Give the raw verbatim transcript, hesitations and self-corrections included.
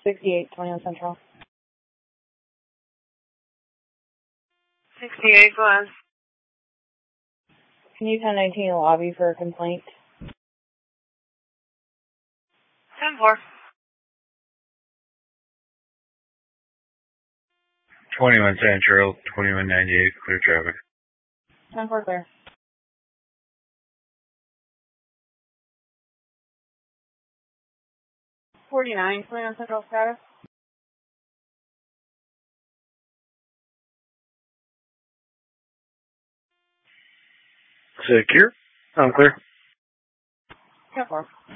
sixty-eight, twenty-one Central. sixty-eight, go ahead. Can you ten nineteen lobby for a complaint? ten four. twenty-one Central, twenty-one ninety-eight, clear traffic. ten four clear. forty-nine, twenty-one Central status. Secure. I'm clear. ten four.